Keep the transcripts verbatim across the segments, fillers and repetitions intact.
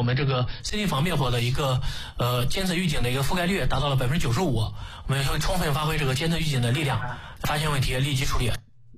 我们这个 C D 防灭火的一个呃监测预警的一个覆盖率达到了百分之九十五，我们会充分发挥这个监测预警的力量，发现问题立即处理。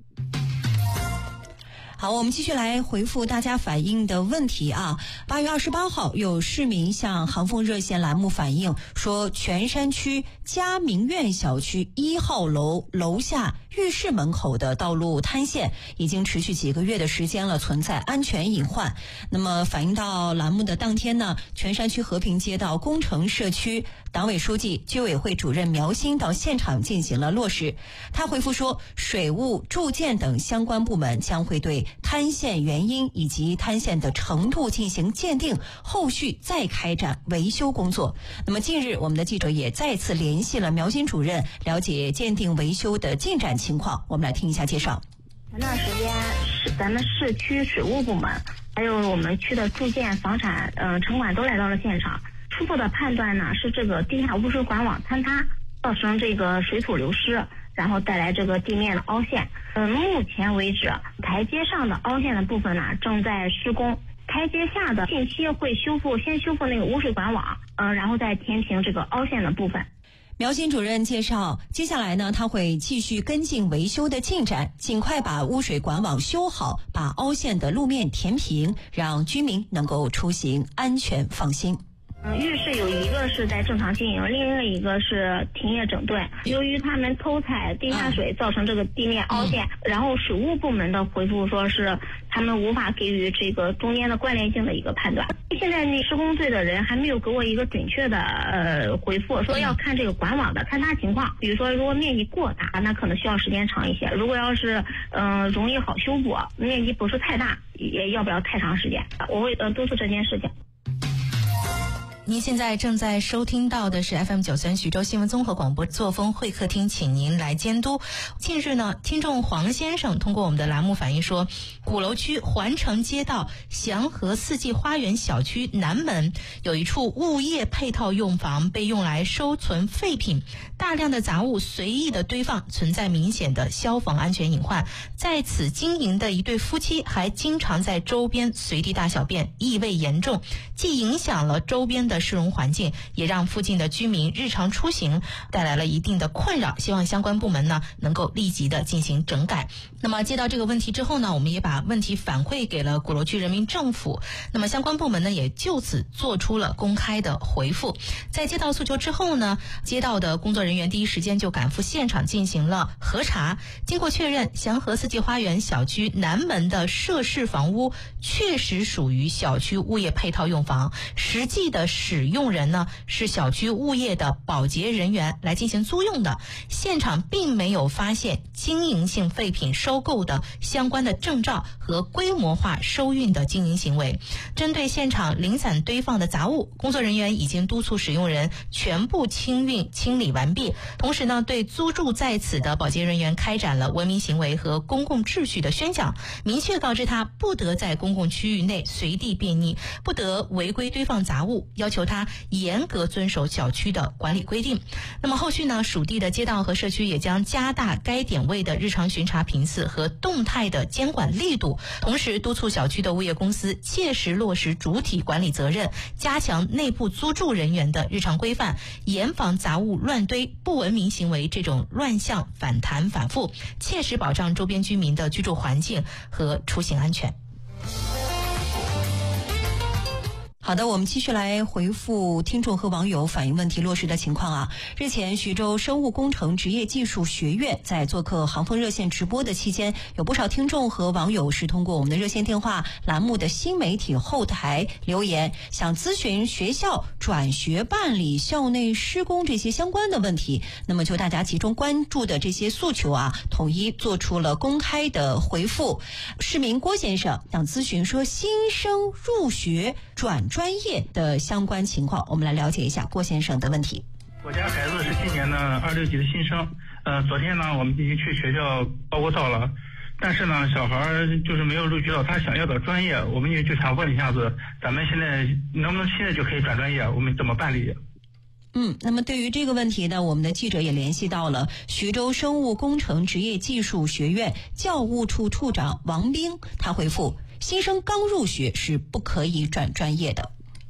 好，我们继续来回复大家反映的问题啊。八月二十八号，有市民向航风热线栏目反映说，泉山区嘉明苑小区一号楼楼下浴室门口的道路塌陷，已经持续几个月的时间了，存在安全隐患。那么反映到栏目的当天呢，泉山区和平街道工程社区党委书记、居委会主任苗鑫到现场进行了落实。他回复说，水务、住建等相关部门将会对塌陷原因以及塌陷的程度进行鉴定，后续再开展维修工作。那么近日，我们的记者也再次联系了苗鑫主任，了解鉴定维修的进展情况。我们来听一下介绍。 前段时间，市咱们市区水务部门还有我们区的住建、房产、呃城管都来到了现场。初步的判断呢，是这个地下污水管网坍塌，造成这个水土流失，然后带来这个地面的凹陷。呃，目前为止，台阶上的凹陷的部分呢正在施工，台阶下的近期会修复，先修复那个污水管网，呃，然后再填平这个凹陷的部分。 苗鑫主任介绍，接下来呢，他会继续跟进维修的进展，尽快把污水管网修好，把凹陷的路面填平，让居民能够出行安全放心。 嗯，浴室有一个是在正常经营，另外一个是停业整顿。由于他们偷采地下水造成这个地面凹陷，嗯、然后水务部门的回复说是他们无法给予这个中间的关联性的一个判断。现在那施工队的人还没有给我一个准确的呃回复，说要看这个管网的坍塌情况。比如说，如果面积过大，那可能需要时间长一些；如果要是嗯、呃、容易好修补，面积不是太大，也要不了太长时间。我会呃督促这件事情。 您现在正在收听到的是 F M 九三徐州新闻综合广播作风会客厅，请您来监督。近日呢，听众黄先生通过我们的栏目反映说，鼓楼区环城街道祥和四季花园小区南门有一处物业配套用房被用来收存废品，大量的杂物随意的堆放，存在明显的消防安全隐患。在此经营的一对夫妻还经常在周边随地大小便，异味严重，既影响了周边的的市容环境，也让附近的居民日常出行带来了一定的困扰，希望相关部门呢能够立即的进行整改。那么接到这个问题之后呢，我们也把问题反馈给了鼓楼区人民政府，那么相关部门呢也就此做出了公开的回复。在接到诉求之后呢，街道的工作人员第一时间就赶赴现场进行了核查，经过确认，祥和四季花园小区南门的涉事房屋确实属于小区物业配套用房，实际的使用人呢是小区物业的保洁人员来进行租用的，现场并没有发现经营性废品收购的相关的证照和规模化收运的经营行为。针对现场零散堆放的杂物，工作人员已经督促使用人全部清运清理完毕，同时呢，对租住在此的保洁人员开展了文明行为和公共秩序的宣讲，明确告知他不得在公共区域内随地便溺，不得违规堆放杂物，要求他严格遵守小区的管理规定。那么后续呢，属地的街道和社区也将加大该点位的日常巡查频次和动态的监管力度，同时督促小区的物业公司切实落实主体管理责任，加强内部租住人员的日常规范，严防杂物乱堆、不文明行为这种乱象反弹反复，切实保障周边居民的居住环境和出行安全。 好的，我们继续来回复听众和网友反映问题落实的情况啊。日前，徐州生物工程职业技术学院在做客航风热线直播的期间，有不少听众和网友是通过我们的热线电话栏目的新媒体后台留言，想咨询学校转学办理校内施工这些相关的问题。那么就大家集中关注的这些诉求啊，统一做出了公开的回复。市民郭先生想咨询说新生入学转专业的相关情况，我们来了解一下郭先生的问题。 我家孩子是今年的二六级的新生，呃，昨天呢我们已经去学校报过到了，但是呢小孩就是没有录取到他想要的专业，我们也就想问一下子，咱们现在能不能现在就可以转专业，我们怎么办理？ 嗯，那么对于这个问题呢，我们的记者也联系到了徐州生物工程职业技术学院教务处处长王斌，他回复：新生刚入学是不可以转专业的。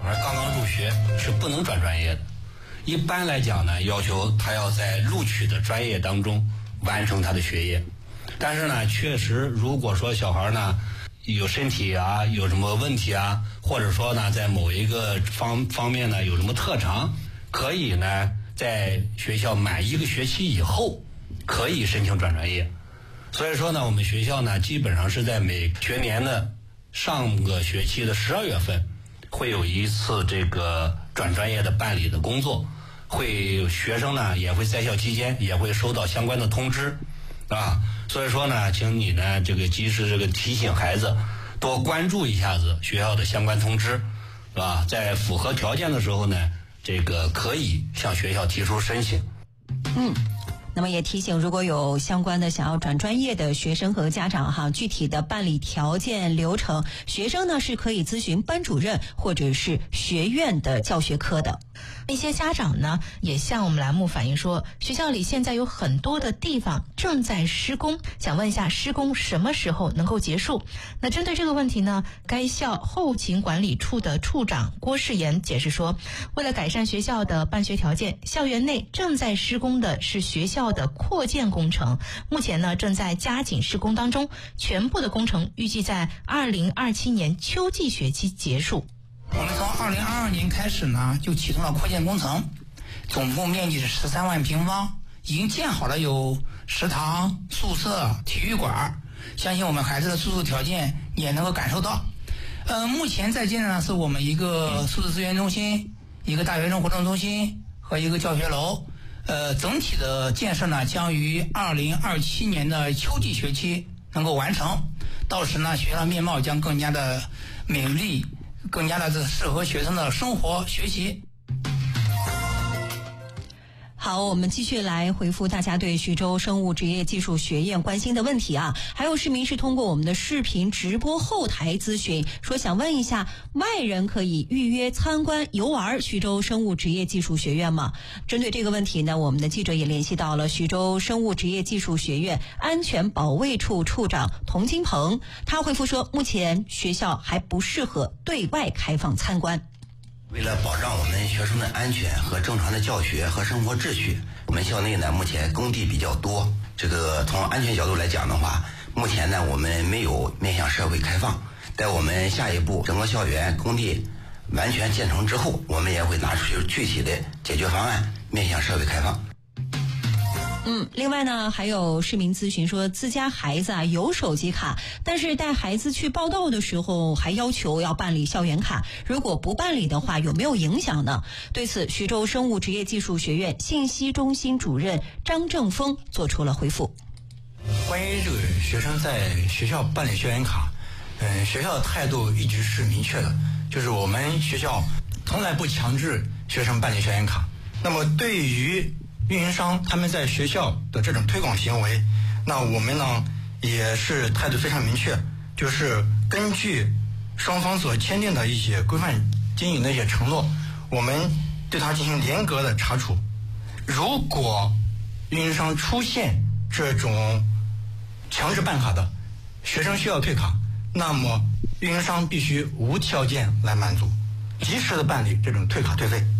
孩刚刚入学是不能转专业的。一般来讲呢，要求他要在录取的专业当中完成他的学业。但是呢，确实如果说小孩呢有身体啊有什么问题啊，或者说呢在某一个方方面呢有什么特长，可以呢在学校满一个学期以后可以申请转专业。所以说呢，我们学校呢基本上是在每学年的上个学期的十二月份会有一次这个转专业的办理的工作，会学生呢也会在校期间也会收到相关的通知啊。所以说呢，请你呢这个及时这个提醒孩子多关注一下子学校的相关通知，是吧？在符合条件的时候呢，这个可以向学校提出申请。 嗯。那么也提醒，如果有相关的想要转专业的学生和家长哈，具体的办理条件流程，学生呢是可以咨询班主任或者是学院的教学科的。 一些家长呢也向我们栏目反映说，学校里现在有很多的地方正在施工，想问一下施工什么时候能够结束？那针对这个问题呢，该校后勤管理处的处长郭世炎解释说，为了改善学校的办学条件，校园内正在施工的是学校的扩建工程，目前呢正在加紧施工当中，全部的工程预计在二零二七年秋季学期结束。 我们从二零二二年开始呢，就启动了扩建工程，总共面积是十三万平方，已经建好了有食堂、宿舍、体育馆，相信我们孩子的住宿条件也能够感受到。呃，目前在建的呢是我们一个数字资源中心、一个大学生活动中心和一个教学楼。呃，整体的建设呢将于二零二七年的秋季学期能够完成，到时呢学校面貌将更加的美丽，更加的适合学生的生活学习。 好，我们继续来回复大家对徐州生物职业技术学院关心的问题啊。还有市民是通过我们的视频直播后台咨询，说想问一下，外人可以预约参观游玩徐州生物职业技术学院吗？针对这个问题呢，我们的记者也联系到了徐州生物职业技术学院安全保卫处处长童金鹏，他回复说，目前学校还不适合对外开放参观。 为了保障我们学生的安全和正常的教学和生活秩序，我们校内呢目前工地比较多，这个从安全角度来讲的话，目前呢我们没有面向社会开放。在我们下一步整个校园工地完全建成之后，我们也会拿出具体的解决方案面向社会开放。 嗯，另外呢，还有市民咨询说，自家孩子啊有手机卡，但是带孩子去报到的时候还要求要办理校园卡，如果不办理的话，有没有影响呢？对此，徐州生物职业技术学院信息中心主任张正峰做出了回复。 关于这个学生在学校办理校园卡，嗯，学校的态度一直是明确的，就是我们学校从来不强制学生办理校园卡。那么对于运营商他们在学校的这种推广行为，那我们呢也是态度非常明确，就是根据双方所签订的一些规范经营的一些承诺，我们对它进行严格的查处。如果运营商出现这种强制办卡的，学生需要退卡，那么运营商必须无条件来满足，及时的办理这种退卡退费。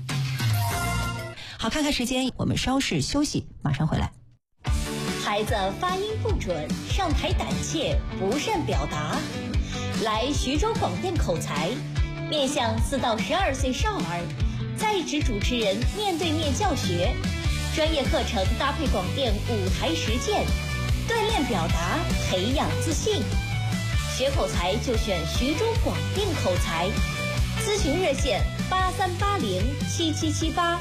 好，看看时间，我们稍事休息，马上回来。 孩子发音不准，上台胆怯，不善表达，来徐州广电口才，面向四到十二岁少儿，在职主持人面对面教学，专业课程搭配广电舞台实践，锻炼表达，培养自信。学口才就选徐州广电口才，咨询热线八三八零七七七八。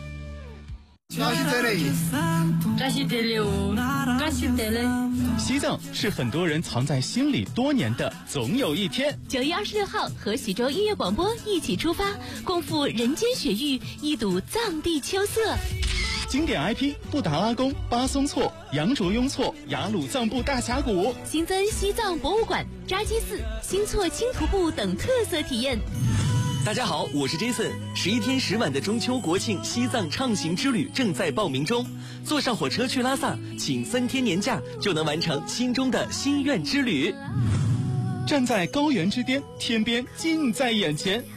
西藏是很多人藏在心里多年的总有一天。 九月二十六号，和徐州音乐广播一起出发，共赴人间雪域，一睹藏地秋色。 经典 I P 布达拉宫、巴松措、羊卓雍措、雅鲁藏布大峡谷， 新增西藏博物馆、扎基寺、新措青徒步等特色体验。 大家好，我是 Jason。十一天十晚的中秋国庆西藏畅行之旅正在报名中，坐上火车去拉萨，请三天年假就能完成心中的心愿之旅。 站在高原之巅，天边近在眼前，